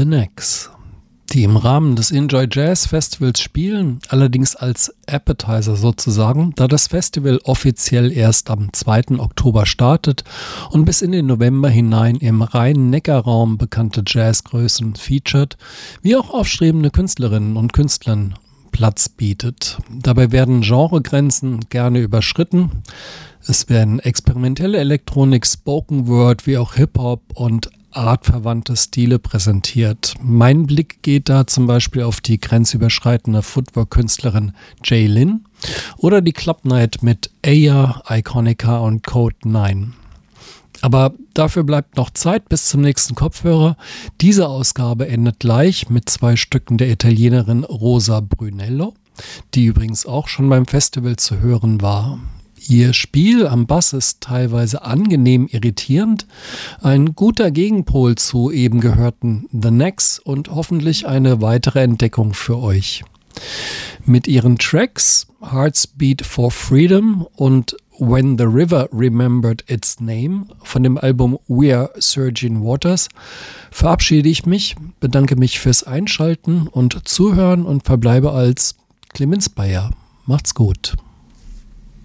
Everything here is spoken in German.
The Necks, die im Rahmen des Enjoy Jazz Festivals spielen, allerdings als Appetizer sozusagen, da das Festival offiziell erst am 2. Oktober startet und bis in den November hinein im Rhein-Neckar-Raum bekannte Jazzgrößen featured, wie auch aufstrebende Künstlerinnen und Künstlern Platz bietet. Dabei werden Genregrenzen gerne überschritten. Es werden experimentelle Elektronik, Spoken Word wie auch Hip-Hop und artverwandte Stile präsentiert. Mein Blick geht da zum Beispiel auf die grenzüberschreitende Footwork-Künstlerin Jay Lin oder die Club Night mit Aya, Iconica und Code 9. Aber dafür bleibt noch Zeit bis zum nächsten Kopfhörer. Diese Ausgabe endet gleich mit 2 Stücken der Italienerin Rosa Brunello, die übrigens auch schon beim Festival zu hören war. Ihr Spiel am Bass ist teilweise angenehm irritierend, ein guter Gegenpol zu eben gehörten The Necks und hoffentlich eine weitere Entdeckung für euch. Mit ihren Tracks Hearts Beat for Freedom und When the River Remembered Its Name von dem Album We Are Surging Waters verabschiede ich mich, bedanke mich fürs Einschalten und Zuhören und verbleibe als Clemens Bayer. Macht's gut.